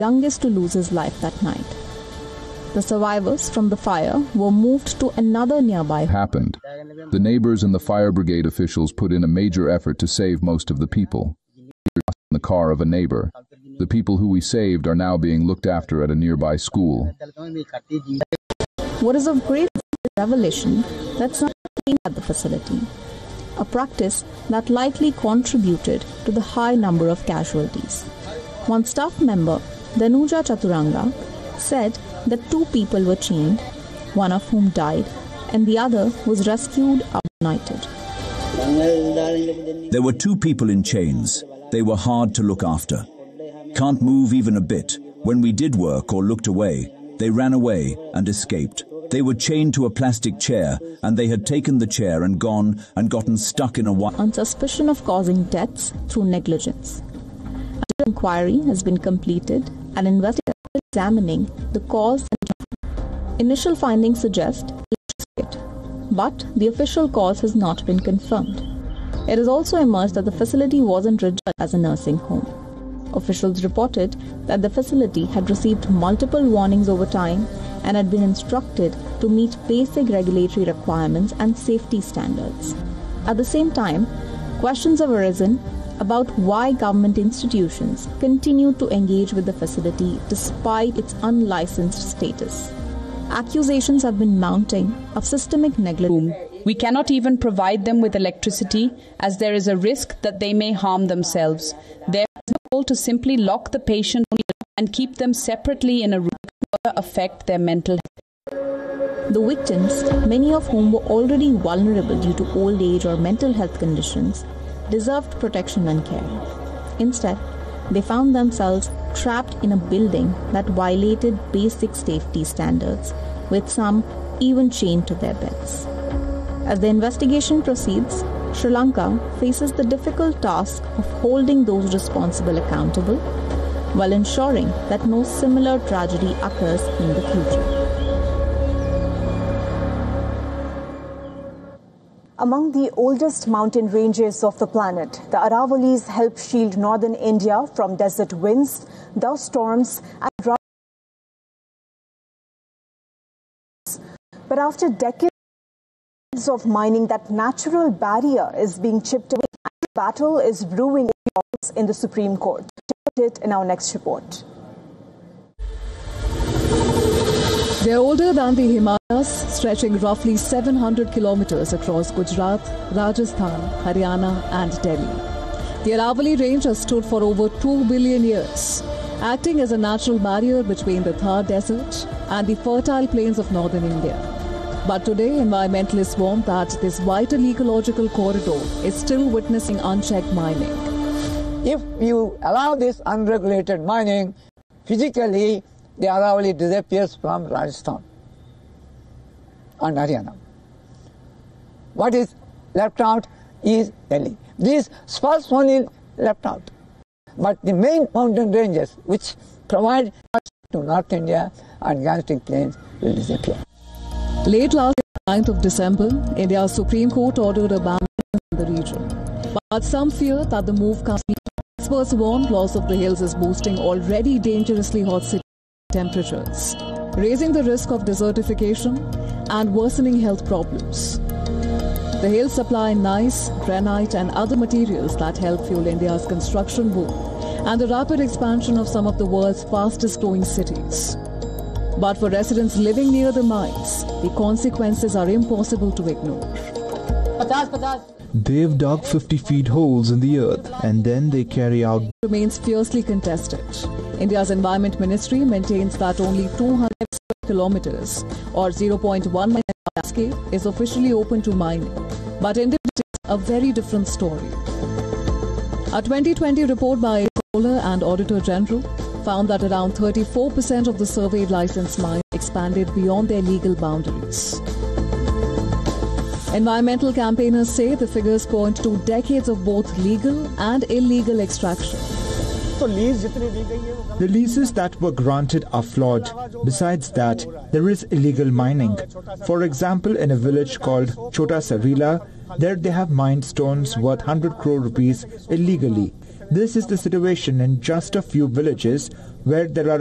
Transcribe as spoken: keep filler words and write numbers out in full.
youngest to lose his life that night. The survivors from the fire were moved to another nearby happened. The neighbors and the fire brigade officials put in a major effort to save most of the people. In the car of a neighbor. The people who we saved are now being looked after at a nearby school. What is of great revelation that's not at the facility, a practice that likely contributed to the high number of casualties. One staff member, Danuja Chaturanga, said that two people were chained, one of whom died, and the other was rescued overnighted. There were two people in chains. They were hard to look after. Can't move even a bit. When we did work or looked away, they ran away and escaped. They were chained to a plastic chair, and they had taken the chair and gone and gotten stuck in a wire. On suspicion of causing deaths through negligence. An inquiry has been completed and investigators are examining the cause. Initial findings suggest electricity, but the official cause has not been confirmed. It has also emerged that the facility wasn't registered as a nursing home. Officials reported that the facility had received multiple warnings over time and had been instructed to meet basic regulatory requirements and safety standards. At the same time, questions have arisen about why government institutions continue to engage with the facility despite its unlicensed status. Accusations have been mounting of systemic negligence. We cannot even provide them with electricity as there is a risk that they may harm themselves. Therefore, it is possible to simply lock the patient and keep them separately in a room to affect their mental health. The victims, many of whom were already vulnerable due to old age or mental health conditions, deserved protection and care. Instead, they found themselves trapped in a building that violated basic safety standards, with some even chained to their beds. As the investigation proceeds, Sri Lanka faces the difficult task of holding those responsible accountable while ensuring that no similar tragedy occurs in the future. Among the oldest mountain ranges of the planet, the Aravalis help shield northern India from desert winds, dust storms, and drought. But after decades of mining, that natural barrier is being chipped away, and the battle is brewing in the Supreme Court. Check it in our next report. They are older than the Himalayas, stretching roughly seven hundred kilometers across Gujarat, Rajasthan, Haryana and Delhi. The Aravali range has stood for over two billion years, acting as a natural barrier between the Thar Desert and the fertile plains of northern India. But today, environmentalists warn that this vital ecological corridor is still witnessing unchecked mining. If you allow this unregulated mining, physically the Aravali disappears from Rajasthan and Haryana. What is left out is Delhi. These spurs only left out. But the main mountain ranges which provide to North India and Gangetic Plains will disappear. Late last ninth of December, India's Supreme Court ordered a ban in the region. But some fear that the move comes. Experts warn loss of the hills is boosting already dangerously hot city temperatures, raising the risk of desertification and worsening health problems. The hills supply gneiss, granite and other materials that help fuel India's construction boom and the rapid expansion of some of the world's fastest growing cities. But for residents living near the mines, the consequences are impossible to ignore. They've dug fifty feet holes in the earth and then they carry out... ...remains fiercely contested. India's Environment Ministry maintains that only two hundred kilometers or zero point one landscape is officially open to mining. But India is a very different story. A twenty twenty report by a Comptroller and Auditor General found that around thirty-four percent of the surveyed licensed mines expanded beyond their legal boundaries. Environmental campaigners say the figures point to decades of both legal and illegal extraction. The leases that were granted are flawed. Besides that, there is illegal mining. For example, in a village called Chota Savila, there they have mined stones worth one hundred crore rupees illegally. This is the situation in just a few villages where there are